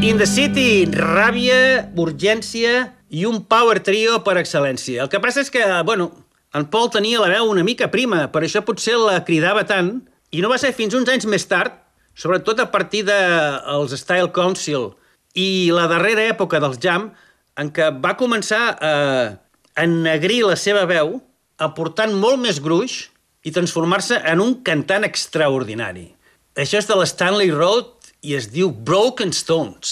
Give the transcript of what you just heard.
In the City, ràbia, urgència i un power trio per excel·lència. El que passa és que, en Paul tenia la veu una mica prima, per això potser la cridava tant, i no va ser fins uns anys més tard, sobretot a partir dels Style Council i la darrera època dels Jam, en què va començar a ennegrir la seva veu, aportant molt més gruix i transformar-se en un cantant extraordinari. Això és de l'Stanley Road i es diu Broken Stones.